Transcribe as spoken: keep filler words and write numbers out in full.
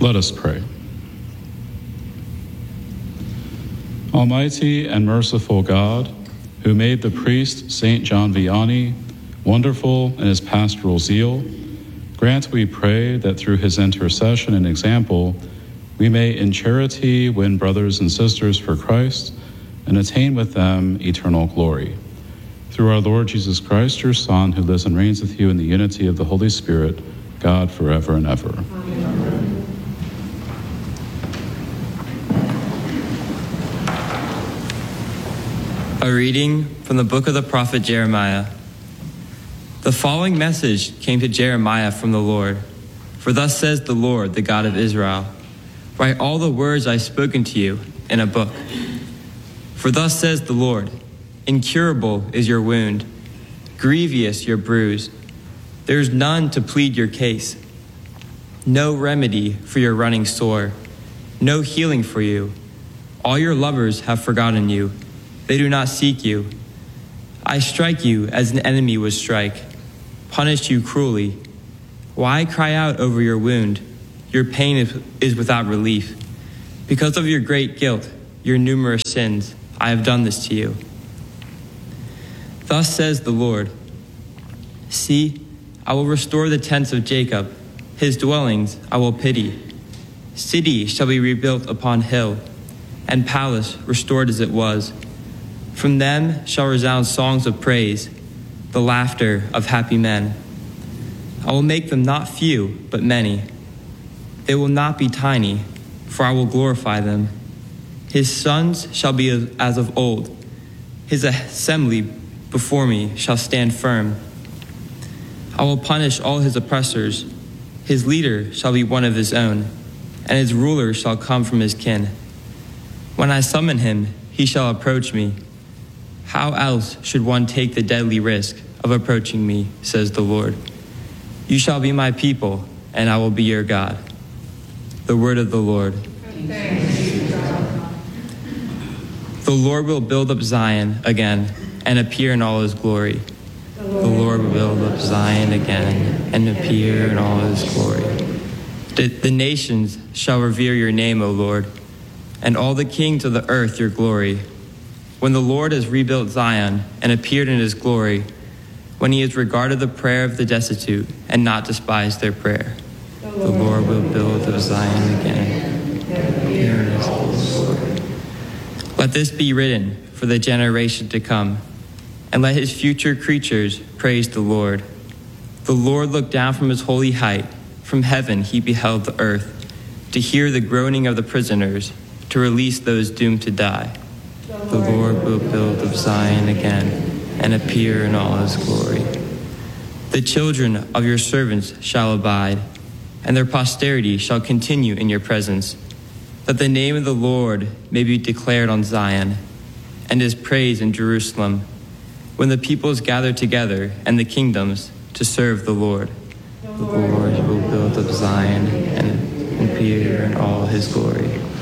Let us pray. Almighty and merciful God, who made the priest Saint John Vianney wonderful in his pastoral zeal, grant, we pray, that through his intercession and example, we may in charity win brothers and sisters for Christ and attain with them eternal glory. Through our Lord Jesus Christ, your Son, who lives and reigns with you in the unity of the Holy Spirit, God, forever and ever. Amen. A reading from the book of the prophet Jeremiah. The following message came to Jeremiah from the Lord. For thus says the Lord, the God of Israel, write all the words I have spoken to you in a book. For thus says the Lord, incurable is your wound, grievous your bruise. There is none to plead your case, no remedy for your running sore, no healing for you. All your lovers have forgotten you. They do not seek you. I strike you as an enemy would strike, punish you cruelly. Why cry out over your wound? Your pain is, is without relief. Because of your great guilt, your numerous sins, I have done this to you. Thus says the Lord, see, I will restore the tents of Jacob, his dwellings I will pity. City shall be rebuilt upon hill, and palace restored as it was. From them shall resound songs of praise, the laughter of happy men. I will make them not few, but many. They will not be tiny, for I will glorify them. His sons shall be as of old. His assembly before me shall stand firm. I will punish all his oppressors. His leader shall be one of his own, and his ruler shall come from his kin. When I summon him, he shall approach me. How else should one take the deadly risk of approaching me, says the Lord. You shall be my people, and I will be your God. The word of the Lord. The Lord will build up Zion again and appear in all his glory. The Lord will build up Zion again and appear in all his glory. The, the nations shall revere your name, O Lord, and all the kings of the earth your glory. When the Lord has rebuilt Zion and appeared in his glory, when he has regarded the prayer of the destitute and not despised their prayer, the Lord will build up Zion again and appear in his glory. Let this be written for the generation to come, and let his future creatures praise the Lord. The Lord looked down from his holy height. From heaven he beheld the earth, to hear the groaning of the prisoners, to release those doomed to die. The Lord will build up Zion again and appear in all his glory. The children of your servants shall abide, and their posterity shall continue in your presence, that the name of the Lord may be declared on Zion, and his praise in Jerusalem, when the peoples gather together and the kingdoms to serve the Lord. The Lord will build up Zion and appear in all his glory.